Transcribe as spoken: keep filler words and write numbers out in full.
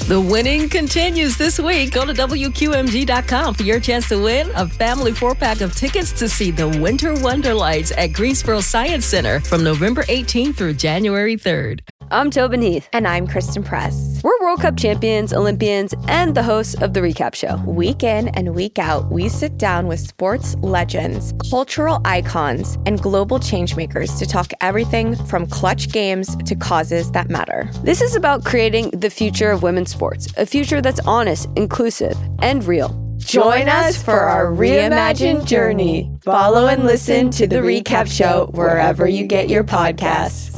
The winning continues this week. Go to W Q M G dot com for your chance to win a family four-pack of tickets to see the Winter Wonderlights at Greensboro Science Center from November eighteenth through January third. I'm Tobin Heath. And I'm Kristen Press. We're World Cup champions, Olympians, and the hosts of The Recap Show. Week in and week out, we sit down with sports legends, cultural icons, and global changemakers to talk everything from clutch games to causes that matter. This is about creating the future of women's sports, a future that's honest, inclusive, and real. Join us for our reimagined journey. Follow and listen to The Recap Show wherever you get your podcasts.